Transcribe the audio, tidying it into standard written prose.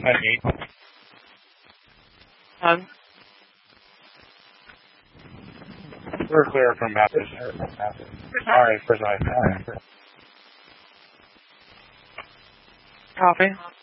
8. We're clear from Baptist. Alright, first line. Copy.